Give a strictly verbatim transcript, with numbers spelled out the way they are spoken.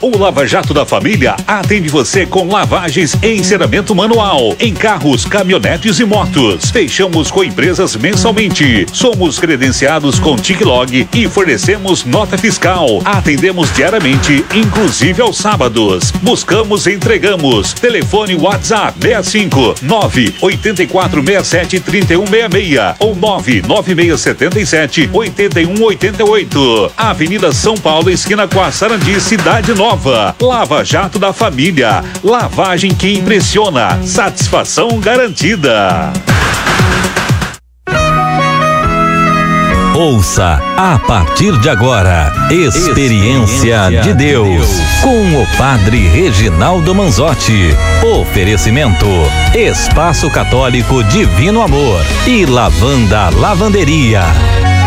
O Lava Jato da Família atende você com lavagens e enceramento manual em carros, caminhonetes e motos. Fechamos com empresas mensalmente. Somos credenciados com TicLog e fornecemos nota fiscal. Atendemos diariamente, inclusive aos sábados. Buscamos e entregamos. Telefone WhatsApp seis cinco nove oito quatro seis sete três um seis seis ou nove nove seis sete sete oito um oito oito. Avenida São Paulo, esquina com a Sarandi, Cidade Nova. Lava Jato da Família. Lavagem que impressiona. Satisfação garantida. Ouça a partir de agora Experiência, Experiência de Deus, Deus com o Padre Reginaldo Manzotti. Oferecimento Espaço Católico Divino Amor e Lavanda Lavanderia.